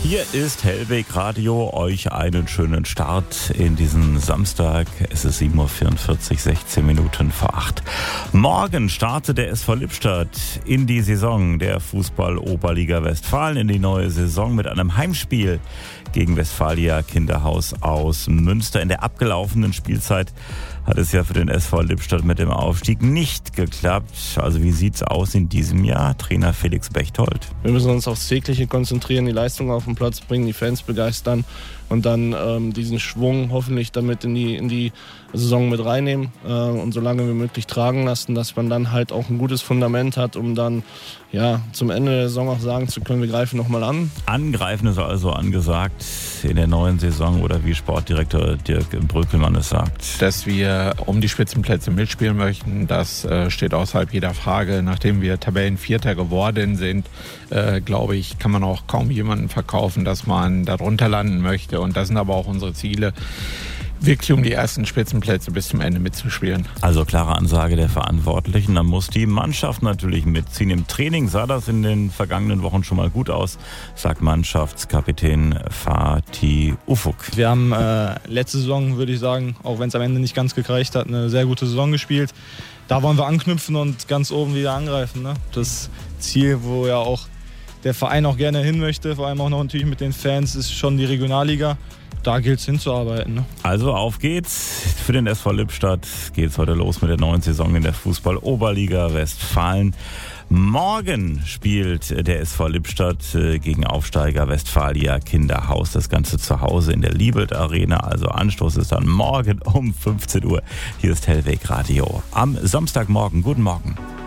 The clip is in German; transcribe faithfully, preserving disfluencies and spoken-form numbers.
Hier ist Hellweg Radio, euch einen schönen Start in diesen Samstag. Es ist sieben Uhr vierundvierzig, sechzehn Minuten vor acht. Morgen startet der S V Lippstadt in die Saison der Fußball-Oberliga Westfalen, in die neue Saison mit einem Heimspiel gegen Westfalia Kinderhaus aus Münster. In der abgelaufenen Spielzeit hat es ja für den S V Lippstadt mit dem Aufstieg nicht geklappt. Also wie sieht's aus in diesem Jahr? Trainer Felix Bechtold. Wir müssen uns aufs Tägliche konzentrieren, die Leistung auf den Platz bringen, die Fans begeistern und dann ähm, diesen Schwung hoffentlich damit in die, in die Saison mit reinnehmen äh, und so lange wie möglich tragen lassen, dass man dann halt auch ein gutes Fundament hat, um dann ja zum Ende der Saison auch sagen zu können, wir greifen nochmal an. Angreifen ist also angesagt in der neuen Saison, oder wie Sportdirektor Dirk Brökelmann es sagt. Dass wir um die Spitzenplätze mitspielen möchten, das äh, steht außerhalb jeder Frage. Nachdem wir Tabellenvierter geworden sind, äh, glaube ich, kann man auch kaum jemanden verkaufen, dass man darunter landen möchte. Und das sind aber auch unsere Ziele, wirklich um die ersten Spitzenplätze bis zum Ende mitzuspielen. Also klare Ansage der Verantwortlichen, dann muss die Mannschaft natürlich mitziehen. Im Training sah das in den vergangenen Wochen schon mal gut aus, sagt Mannschaftskapitän Fatih Ufuk. Wir haben äh, letzte Saison, würde ich sagen, auch wenn es am Ende nicht ganz gereicht hat, eine sehr gute Saison gespielt. Da wollen wir anknüpfen und ganz oben wieder angreifen. Ne? Das Ziel, wo ja auch der Verein auch gerne hin möchte, vor allem auch noch natürlich mit den Fans, ist schon die Regionalliga. Da gilt es hinzuarbeiten. Ne? Also auf geht's. Für den S V Lippstadt geht's heute los mit der neuen Saison in der Fußball-Oberliga Westfalen. Morgen spielt der S V Lippstadt gegen Aufsteiger Westfalia Kinderhaus. Das Ganze zu Hause in der Liebelt Arena. Also Anstoß ist dann morgen um fünfzehn Uhr. Hier ist Hellweg Radio am Samstagmorgen. Guten Morgen.